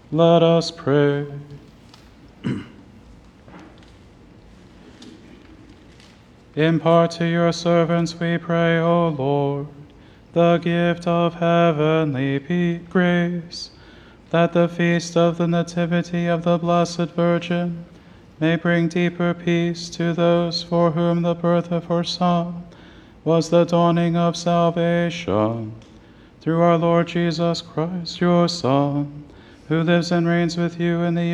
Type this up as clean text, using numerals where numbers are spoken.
Let us pray. Impart to your servants, we pray, O Lord, the gift of heavenly grace, that the feast of the Nativity of the Blessed Virgin may bring deeper peace to those for whom the birth of her Son was the dawning of salvation. Through our Lord Jesus Christ, your Son, who lives and reigns with you in the